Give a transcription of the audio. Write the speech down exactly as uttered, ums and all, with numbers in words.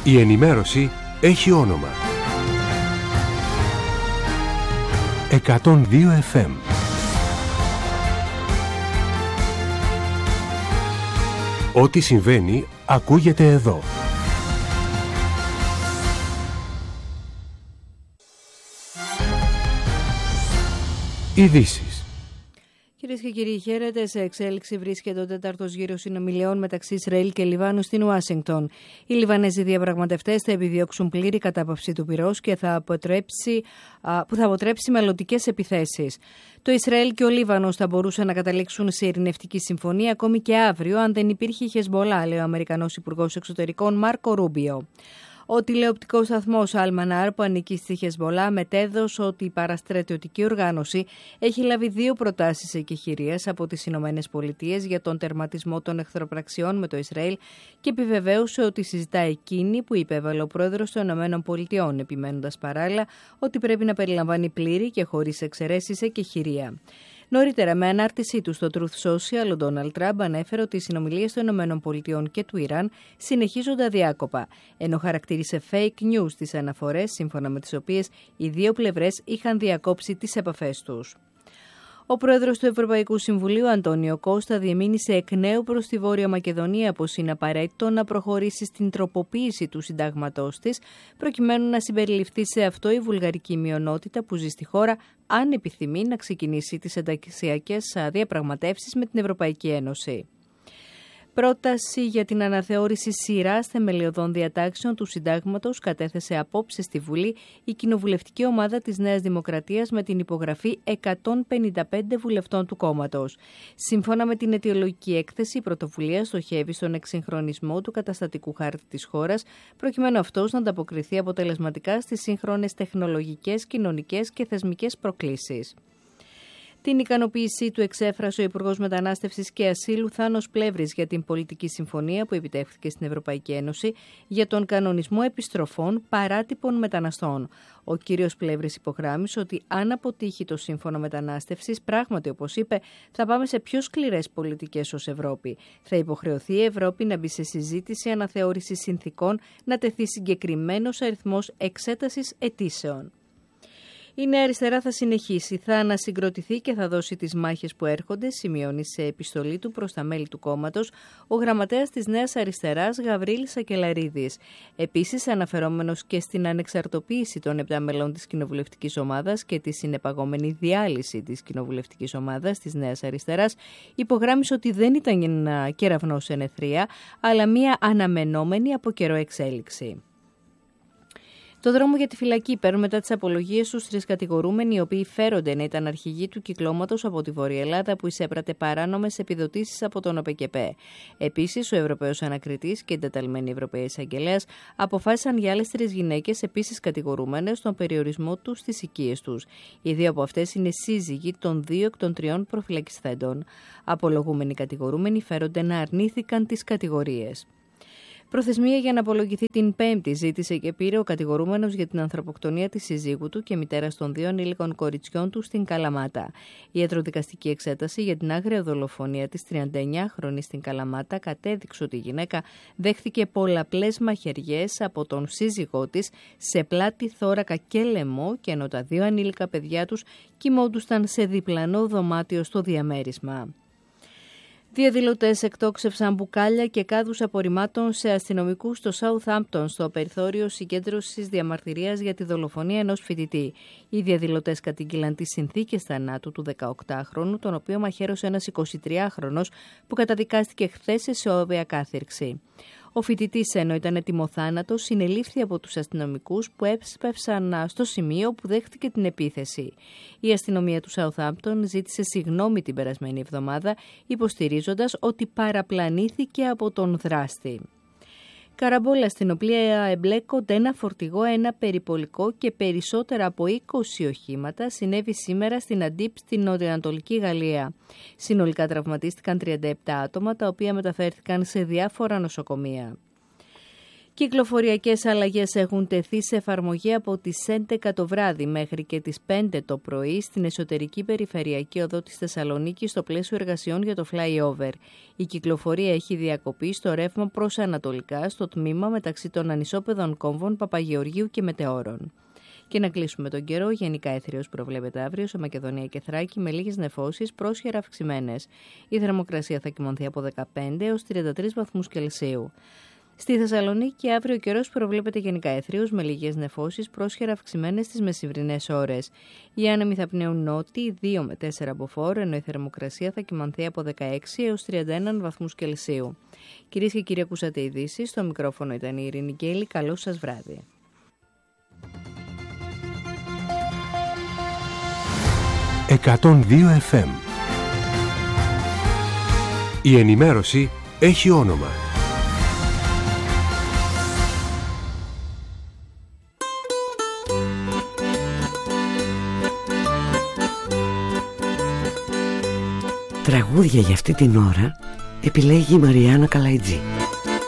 Η ενημέρωση έχει όνομα. εκατόν δύο εφ εμ. Ό,τι συμβαίνει ακούγεται εδώ. Ειδήσεις. Κυρίες και κύριοι, χαίρετε. Σε εξέλιξη βρίσκεται ο τέταρτος γύρος συνομιλιών μεταξύ Ισραήλ και Λιβάνου στην Ουάσιγκτον. Οι Λιβανέζοι διαπραγματευτές θα επιδιώξουν πλήρη κατάπαυση του πυρός και θα αποτρέψει, που θα αποτρέψει μελλοντικές επιθέσεις. Το Ισραήλ και ο Λίβανος θα μπορούσαν να καταλήξουν σε ειρηνευτική συμφωνία ακόμη και αύριο, αν δεν υπήρχε η Χεσμολά, λέει ο Αμερικανός Υπουργός Εξωτερικών Μάρκο Ρούμπιο. Ο τηλεοπτικός σταθμός Αλμανάρ, που ανήκει στη Χεσμολά, μετέδωσε ότι η παραστρατιωτική οργάνωση έχει λάβει δύο προτάσεις εκεχηρίας από τις Ηνωμένες Πολιτείες για τον τερματισμό των εχθροπραξιών με το Ισραήλ και επιβεβαίωσε ότι συζητά εκείνη που υπέβαλε ο πρόεδρος των Ηνωμένων Πολιτειών, επιμένοντας παράλληλα ότι πρέπει να περιλαμβάνει πλήρη και χωρίς εξαιρέσεις εκεχηρία. Νωρίτερα, με ανάρτησή του στο Truth Social, ο Ντόναλντ Τραμπ ανέφερε ότι οι συνομιλίες των ΗΠΑ και του Ιράν συνεχίζονται αδιάκοπα, ενώ χαρακτήρισε fake news τις αναφορές σύμφωνα με τις οποίες οι δύο πλευρές είχαν διακόψει τις επαφές τους. Ο πρόεδρος του Ευρωπαϊκού Συμβουλίου, Αντώνιο Κώστα, διεμήνυσε εκ νέου προς τη Βόρεια Μακεδονία πως είναι απαραίτητο να προχωρήσει στην τροποποίηση του συντάγματός της, προκειμένου να συμπεριληφθεί σε αυτό η βουλγαρική μειονότητα που ζει στη χώρα, αν επιθυμεί να ξεκινήσει τις ενταξιακές διαπραγματεύσεις με την Ευρωπαϊκή Ένωση. Πρόταση για την αναθεώρηση σειράς θεμελιωδών διατάξεων του συντάγματος κατέθεσε απόψε στη Βουλή η κοινοβουλευτική ομάδα της Νέας Δημοκρατίας με την υπογραφή εκατόν πενήντα πέντε βουλευτών του κόμματος. Σύμφωνα με την αιτιολογική έκθεση, η πρωτοβουλία στοχεύει στον εξυγχρονισμό του καταστατικού χάρτη της χώρας, προκειμένου αυτός να ανταποκριθεί αποτελεσματικά στις σύγχρονες τεχνολογικές, κοινωνικές και θεσμικές προκλήσεις. Την ικανοποίησή του εξέφρασε ο Υπουργός Μετανάστευσης και Ασύλου Θάνος Πλεύρης για την πολιτική συμφωνία που επιτεύχθηκε στην Ευρωπαϊκή Ένωση για τον κανονισμό επιστροφών παράτυπων μεταναστών. Ο κύριος Πλεύρης υπογράμμισε ότι αν αποτύχει το σύμφωνο μετανάστευσης, πράγματι, όπως είπε, θα πάμε σε πιο σκληρές πολιτικές ως Ευρώπη. Θα υποχρεωθεί η Ευρώπη να μπει σε συζήτηση αναθεώρησης συνθηκών, να τεθεί συγκεκριμένος αριθμός εξέτασης αιτήσεων. Η Νέα Αριστερά θα συνεχίσει, θα ανασυγκροτηθεί και θα δώσει τις μάχες που έρχονται, σημειώνει σε επιστολή του προς τα μέλη του κόμματος ο γραμματέας της Νέας Αριστεράς Γαβρίλης Σακελαρίδης. Επίσης, αναφερόμενος και στην ανεξαρτοποίηση των επτά μελών της κοινοβουλευτικής ομάδας και τη συνεπαγόμενη διάλυση της κοινοβουλευτικής ομάδας της Νέας Αριστεράς, υπογράμμισε ότι δεν ήταν ένα κεραυνό σε νεθρία, αλλά μια αναμενόμενη από καιρό εξέλιξη. Το δρόμο για τη φυλακή παίρνουν μετά τις απολογίες στους τρεις κατηγορούμενοι, οι οποίοι φέρονται να ήταν αρχηγοί του κυκλώματος από τη Βόρεια Ελλάδα που εισέπρατε παράνομες επιδοτήσεις από τον ΟΠΕΚΕΠΕ. Επίσης, ο Ευρωπαίος Ανακριτής και η εντεταλμένη Ευρωπαϊκή Εισαγγελέας αποφάσισαν για άλλες τρεις γυναίκες επίσης κατηγορούμενες στον περιορισμό τους στις οικίες τους. Οι δύο από αυτές είναι σύζυγοι των δύο εκ των τριών προφυλακισθέντων. Απολογούμενοι κατηγορούμενοι φέρονται να αρνήθηκαν τις κατηγορίες. Προθεσμία για να απολογηθεί την Πέμπτη ζήτησε και πήρε ο κατηγορούμενος για την ανθρωποκτονία της συζύγου του και μητέρας των δύο ανήλικων κοριτσιών του στην Καλαμάτα. Η ιατροδικαστική εξέταση για την άγρια δολοφονία της τριανταεννιάχρονης στην Καλαμάτα κατέδειξε ότι η γυναίκα δέχθηκε πολλαπλές μαχαιριές από τον σύζυγό της σε πλάτη, θώρακα και λαιμό, και ενώ τα δύο ανήλικα παιδιά τους κοιμόντουσαν σε διπλανό δωμάτιο στο διαμέρισμα. Διαδηλωτές εκτόξευσαν μπουκάλια και κάδους απορριμμάτων σε αστυνομικούς στο Southampton, στο περιθώριο συγκέντρωσης διαμαρτυρίας για τη δολοφονία ενός φοιτητή. Οι διαδηλωτές κατήγγειλαν τις συνθήκες θανάτου του δεκαοκτάχρονου, τον οποίο μαχαίρωσε ένας εικοσιτριάχρονος που καταδικάστηκε χθες σε ισόβια κάθυρξη. Ο φοιτητής, ενώ ήταν ετοιμοθάνατος, συνελήφθη από τους αστυνομικούς που έσπευσαν στο σημείο που δέχτηκε την επίθεση. Η αστυνομία του Southampton ζήτησε συγγνώμη την περασμένη εβδομάδα, υποστηρίζοντας ότι παραπλανήθηκε από τον δράστη. Καραμπόλα στην οποία εμπλέκονται ένα φορτηγό, ένα περιπολικό και περισσότερα από είκοσι οχήματα συνέβη σήμερα στην Αντίπ στην νοτιοανατολική Γαλλία. Συνολικά τραυματίστηκαν τριάντα επτά άτομα, τα οποία μεταφέρθηκαν σε διάφορα νοσοκομεία. Κυκλοφοριακές αλλαγές έχουν τεθεί σε εφαρμογή από τις έντεκα το βράδυ μέχρι και τις πέντε το πρωί στην εσωτερική περιφερειακή οδό της Θεσσαλονίκης στο πλαίσιο εργασιών για το flyover. Η κυκλοφορία έχει διακοπεί στο ρεύμα προς ανατολικά στο τμήμα μεταξύ των ανισόπεδων κόμβων Παπαγεωργίου και Μετεώρων. Και να κλείσουμε τον καιρό, γενικά έθριος προβλέπεται αύριο σε Μακεδονία και Θράκη με λίγες νεφώσεις πρόσχερα αυξημένες. Η θερμοκρασία θα κοιμανθεί από δεκαπέντε έως τριάντα τρεις βαθμούς Κελσίου. Στη Θεσσαλονίκη αύριο ο καιρός προβλέπεται γενικά έθριος με λίγες νεφώσεις πρόσχερα αυξημένες στις μεσημβρινές ώρες. Οι άνεμοι θα πνέουν νότιοι δύο με τέσσερα μποφόρ, ενώ η θερμοκρασία θα κοιμανθεί από δεκαέξι έως τριάντα ένα βαθμούς Κελσίου. Κυρίες και κύριοι, ακούσατε ειδήσεις. Στο μικρόφωνο ήταν η Ειρήνη Γκέλη. Καλό σας βράδυ. εκατόν δύο εφ εμ. Η ενημέρωση έχει όνομα. Τραγούδια για αυτή την ώρα επιλέγει η Μαριάννα Καλαϊτζή.